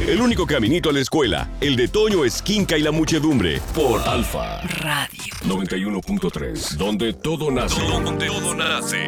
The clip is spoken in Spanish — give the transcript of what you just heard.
El único caminito a la escuela, el de Toño Esquinca y la muchedumbre. Por Alfa Radio 91.3, donde todo nace. Donde todo nace.